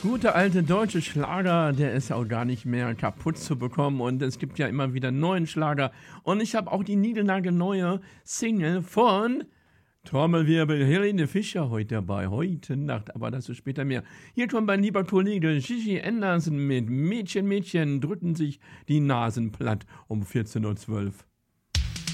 gute alte deutsche Schlager, der ist auch gar nicht mehr kaputt zu bekommen und es gibt ja immer wieder neuen Schlager. Und ich habe auch die niegelnagelneue Single von Trommelwirbel Helene Fischer heute dabei, heute Nacht, aber dazu später mehr. Hier kommt mein lieber Kollege Gigi Anderson mit Mädchen, Mädchen drücken sich die Nasen platt um 14:12 Uhr.